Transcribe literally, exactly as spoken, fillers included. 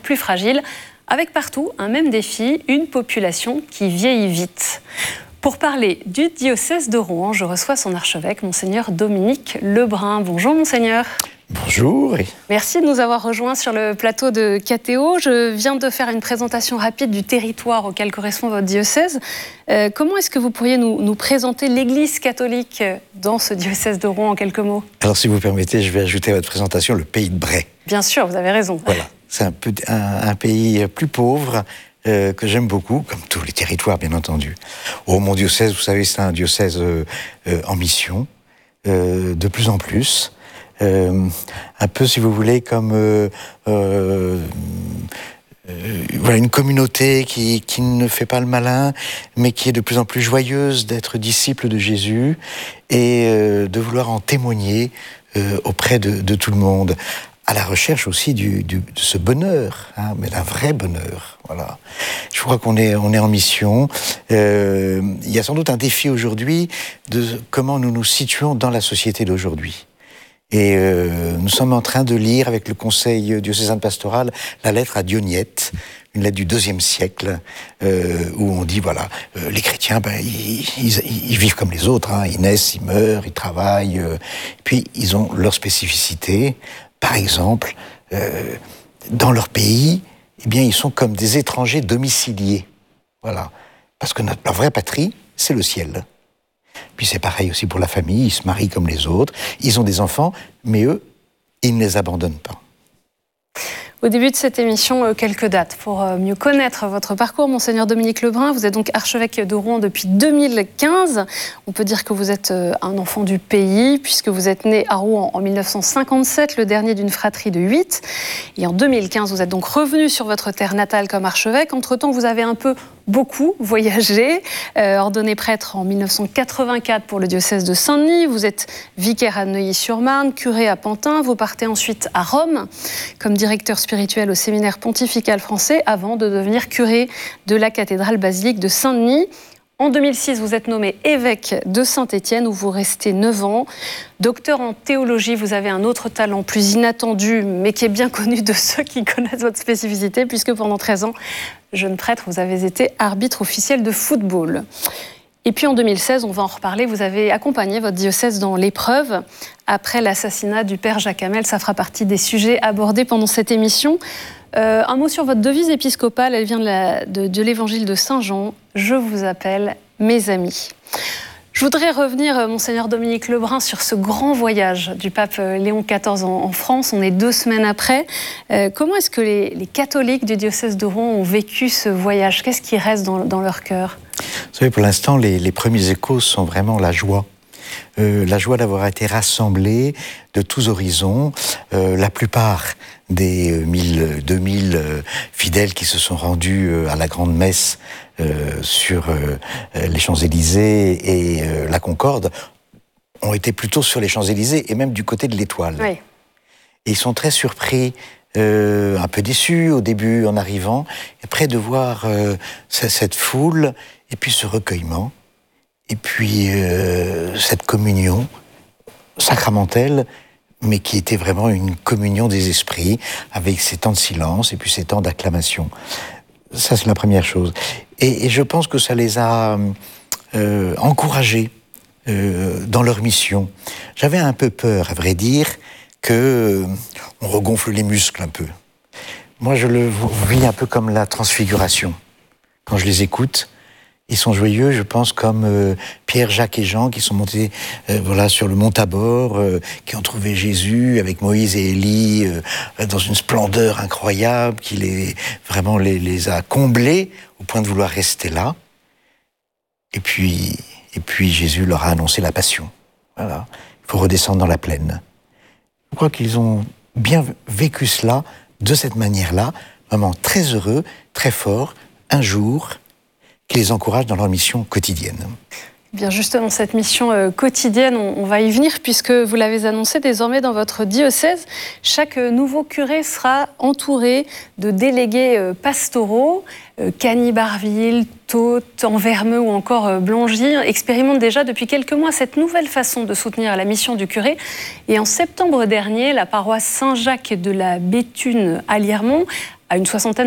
plus fragiles, avec partout un même défi, une population qui vieillit vite. Pour parler du diocèse de Rouen, je reçois son archevêque, Monseigneur Dominique Lebrun. Bonjour Monseigneur. Bonjour. Merci de nous avoir rejoints sur le plateau de K T O. Je viens de faire une présentation rapide du territoire auquel correspond votre diocèse. Euh, comment est-ce que vous pourriez nous, nous présenter l'Église catholique dans ce diocèse de Rouen en quelques mots? Alors si vous permettez, je vais ajouter à votre présentation le pays de Bray. Bien sûr, vous avez raison. Voilà, c'est un, peu, un, un pays plus pauvre euh, que j'aime beaucoup, comme tous les territoires bien entendu. Oh, mon diocèse, vous savez, c'est un diocèse euh, euh, en mission, euh, de plus en plus. Euh, un peu, si vous voulez, comme euh, euh, euh, voilà, une communauté qui, qui ne fait pas le malin, mais qui est de plus en plus joyeuse d'être disciple de Jésus et euh, de vouloir en témoigner euh, auprès de, de tout le monde, à la recherche aussi du, du, de ce bonheur, hein, mais d'un vrai bonheur. Voilà. Je crois qu'on est, on est en mission. Euh, il y a sans doute un défi aujourd'hui de comment nous nous situons dans la société d'aujourd'hui. Et euh, nous sommes en train de lire avec le Conseil diocésain de pastoral la lettre à Dionyette, une lettre du deuxième siècle, euh, où on dit, voilà, euh, les chrétiens, ben, ils, ils, ils vivent comme les autres, hein, ils naissent, ils meurent, ils travaillent, euh, puis ils ont leur spécificité. Par exemple, euh, dans leur pays, eh bien, ils sont comme des étrangers domiciliés. Voilà. Parce que notre, leur vraie patrie, c'est le ciel. Puis c'est pareil aussi pour la famille, ils se marient comme les autres, ils ont des enfants, mais eux, ils ne les abandonnent pas. Au début de cette émission, quelques dates pour mieux connaître votre parcours. Monseigneur Dominique Lebrun, vous êtes donc archevêque de Rouen depuis deux mille quinze. On peut dire que vous êtes un enfant du pays, puisque vous êtes né à Rouen en mille neuf cent cinquante-sept, le dernier d'une fratrie de huit. Et en deux mille quinze, vous êtes donc revenu sur votre terre natale comme archevêque. Entre-temps, vous avez un peu beaucoup voyagé, euh, ordonné prêtre en mille neuf cent quatre-vingt-quatre pour le diocèse de Saint-Denis. Vous êtes vicaire à Neuilly-sur-Marne, curé à Pantin. Vous partez ensuite à Rome comme directeur spirituel au séminaire pontifical français avant de devenir curé de la cathédrale basilique de Saint-Denis. En deux mille six, vous êtes nommé évêque de Saint-Étienne où vous restez neuf ans. Docteur en théologie, vous avez un autre talent plus inattendu, mais qui est bien connu de ceux qui connaissent votre spécificité, puisque pendant treize ans, jeune prêtre, vous avez été arbitre officiel de football. Et puis en deux mille seize, on va en reparler, vous avez accompagné votre diocèse dans l'épreuve après l'assassinat du père Jacques Hamel. Ça fera partie des sujets abordés pendant cette émission. Euh, un mot sur votre devise épiscopale, elle vient de, la, de, de l'évangile de Saint Jean. Je vous appelle mes amis. Je voudrais revenir, Monseigneur Dominique Lebrun, sur ce grand voyage du pape Léon quatorze en, en France. On est deux semaines après. Euh, comment est-ce que les, les catholiques du diocèse de Rouen ont vécu ce voyage? Qu'est-ce qui reste dans, dans leur cœur? Vous savez, pour l'instant, les, les premiers échos sont vraiment la joie. Euh, la joie d'avoir été rassemblés de tous horizons. Euh, la plupart des mille, deux mille euh, fidèles qui se sont rendus euh, à la grande messe euh, sur euh, les Champs-Élysées et euh, la Concorde ont été plutôt sur les Champs-Élysées et même du côté de l'Étoile. Oui. Et ils sont très surpris, euh, un peu déçus au début en arrivant, et après de voir euh, cette foule et puis ce recueillement. Et puis, euh, cette communion sacramentelle, mais qui était vraiment une communion des esprits, avec ces temps de silence et puis ces temps d'acclamation. Ça, c'est la première chose. Et, et je pense que ça les a euh, encouragés euh, dans leur mission. J'avais un peu peur, à vrai dire, qu'on euh, regonfle les muscles un peu. Moi, je le vis un peu comme la transfiguration. Quand je les écoute, ils sont joyeux, je pense, comme euh, Pierre, Jacques et Jean qui sont montés euh, voilà, sur le mont Tabor, euh, qui ont trouvé Jésus avec Moïse et Élie euh, dans une splendeur incroyable, qui les, vraiment les, les a comblés au point de vouloir rester là. Et puis, et puis Jésus leur a annoncé la passion. Voilà. Il faut redescendre dans la plaine. Je crois qu'ils ont bien vécu cela de cette manière-là, vraiment très heureux, très fort, un jour, qui les encourage dans leur mission quotidienne. Bien justement, cette mission euh, quotidienne, on, on va y venir, puisque vous l'avez annoncé désormais dans votre diocèse, chaque euh, nouveau curé sera entouré de délégués euh, pastoraux. Euh, Cagny-Barville, Thaute, Anvermeux ou encore euh, Blangy expérimentent déjà depuis quelques mois cette nouvelle façon de soutenir la mission du curé. Et en septembre dernier, la paroisse Saint-Jacques de la Béthune à Liermont à une soixantaine